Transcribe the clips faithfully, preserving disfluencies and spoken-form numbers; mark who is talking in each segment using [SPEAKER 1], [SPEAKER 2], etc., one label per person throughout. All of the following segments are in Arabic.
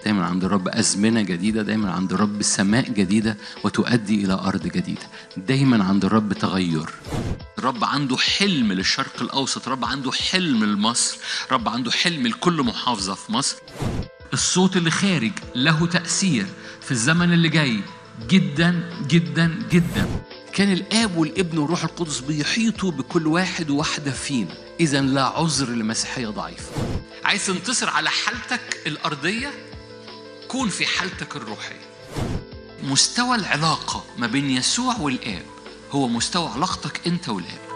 [SPEAKER 1] دايما عند الرب أزمنة جديدة، دايما عند الرب سماء جديدة وتؤدي إلى أرض جديدة. دايما عند الرب تغير. الرب عنده حلم للشرق الأوسط، الرب عنده حلم لمصر، الرب عنده حلم لكل محافظة في مصر. الصوت اللي خارج له تأثير في الزمن اللي جاي جدا جدا جدا. كان الآب والابن والروح القدس بيحيطوا بكل واحد وواحدة فينا. إذا لا عذر لمسيحية ضعيفة. عايز تنتصر على حالتك الأرضية، كون في حالتك الروحية. مستوى العلاقة ما بين يسوع والآب هو مستوى علاقتك أنت والآب.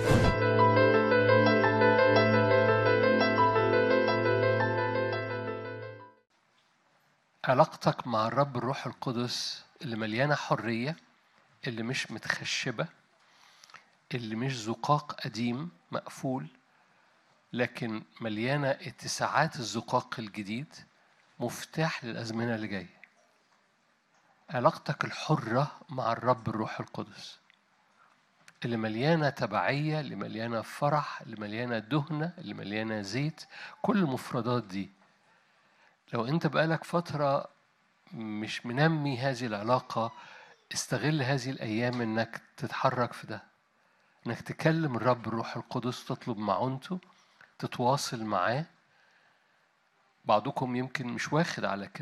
[SPEAKER 2] علاقتك مع الرب الروح القدس اللي مليانة حرية، اللي مش متخشبة، اللي مش زقاق قديم مقفول، لكن مليانة اتساعات الزقاق الجديد، مفتاح للأزمنة اللي جاية. علاقتك الحرة مع الرب الروح القدس اللي مليانة تبعية، اللي مليانة فرح، اللي مليانة دهنة، اللي مليانة زيت، كل المفردات دي. لو أنت بقالك فترة مش منمي هذه العلاقة، استغل هذه الأيام إنك تتحرك في ده، إنك تكلم الرب الروح القدس، تطلب معونته، تتواصل معاه. بعضكم يمكن مش واخد على كده.